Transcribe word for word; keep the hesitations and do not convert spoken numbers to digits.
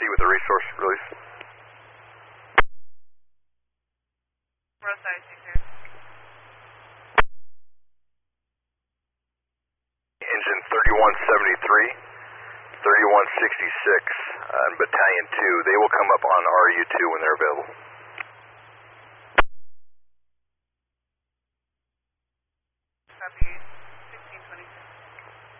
proceed with the resource release. Roadside six. Engine thirty-one seventy-three, thirty-one sixty-six, uh, and Battalion two. They will come up on R U two when they're available.